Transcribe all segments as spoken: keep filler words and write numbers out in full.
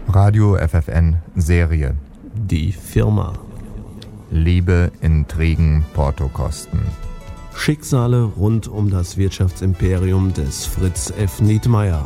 Radio F F N Serie. Die Firma. Liebe, Intrigen, Portokosten. Schicksale rund um das Wirtschaftsimperium des Fritz F. Nietmeyer.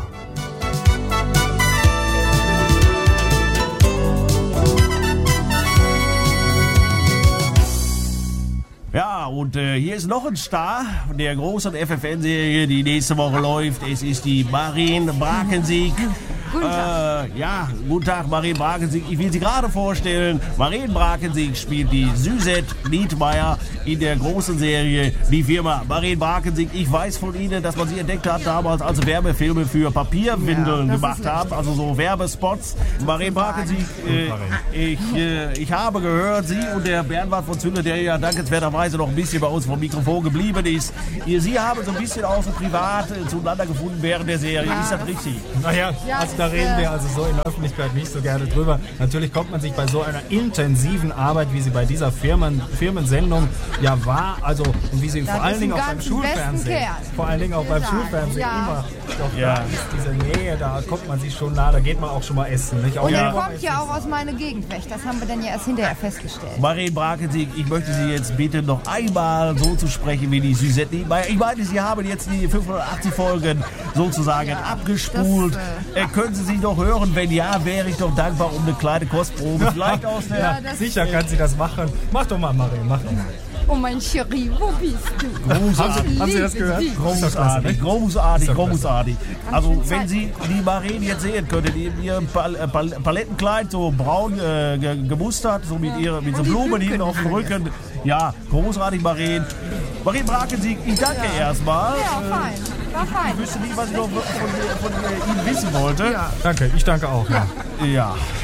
Ja, und äh, hier ist noch ein Star der großen F F N-Serie, die nächste Woche läuft. Es ist die Marien Brakensieg. Guten Tag. Äh, ja, guten Tag, Marien Brakensieg. Ich will Sie gerade vorstellen, Marien Brakensieg spielt die Suzette Nietmeyer in der großen Serie Die Firma. Marien Brakensieg, ich weiß von Ihnen, dass man Sie entdeckt hat damals, als Werbefilme für Papierwindeln ja, gemacht haben, also so Werbespots. Marien Brakensieg, äh, ich, äh, ich habe gehört, Sie und der Bernward von Zülle, der ja dankenswerterweise noch ein bisschen bei uns vom Mikrofon geblieben ist, ihr, Sie haben so ein bisschen auch so privat äh, zueinander gefunden während der Serie. Ja. Ist das richtig? Naja, Ja, also da reden wir also so in der Öffentlichkeit nicht so gerne drüber. Natürlich kommt man sich bei so einer intensiven Arbeit, wie sie bei dieser Firmen, Firmensendung ja war, also und wie sie Das vor allen ist Dingen ein auch beim ganz Schulfernsehen, besten Kerl. vor allen Dingen auch beim Ja, Schulfernsehen ja. immer, doch Ja. da ist diese Nähe, da kommt man sich schon nah, da geht man auch schon mal essen. Nicht? Auch Und ja. er kommt ja auch aus meiner Gegend weg. Das haben wir dann ja erst hinterher festgestellt. Marien Brakensieg, ich möchte Sie jetzt bitten, noch einmal so zu sprechen wie die Suzette Nietmeyer. Ich meine, Sie haben jetzt die fünfhundertachtzig Folgen sozusagen Ja, abgespult. das, äh, können Sie sich noch hören? Wenn ja, wäre ich doch dankbar um eine kleine Kostprobe. Vielleicht aus der... Ja, das- sicher kann sie das machen. Mach doch mal, Marie, mach doch mal. Oh mein Cherie, wo bist du? Großartig. Haben Sie das liebe gehört? dich. Großartig, großartig, Ist doch klasse. großartig. Also, schönen wenn Zeit. Sie die Marien jetzt sehen könnten, die in ihrem Pal äh, Pal Palettenkleid so braun äh, ge gemustert, so mit, Ja. ihrer, mit so Und die Blumen Lücken hinten auf dem nicht Rücken. Ja, großartig, Marien. Marien Brakensieg, ich danke erstmal. Ja, fein. War fein. Ich wüsste nicht, was ich noch von, von, von Ihnen wissen wollte. Ja. Danke, ich danke auch. Ja. Ja.